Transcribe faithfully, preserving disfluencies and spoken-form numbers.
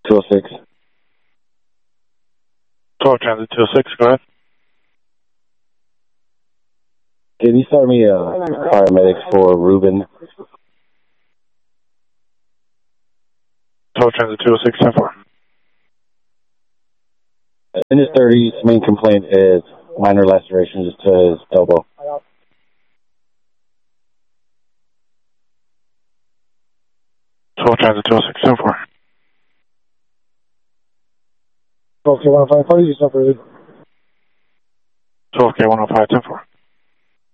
two oh six. twelve Transit two oh six, go ahead. Can you start me uh, paramedics for Ruben? twelve Transit two oh six, ten four. In his thirties, main complaint is minor lacerations to his elbow. twelve Transit two oh six, ten four. twelve K one oh five, how do you suffer? twelve K one oh five, ten four.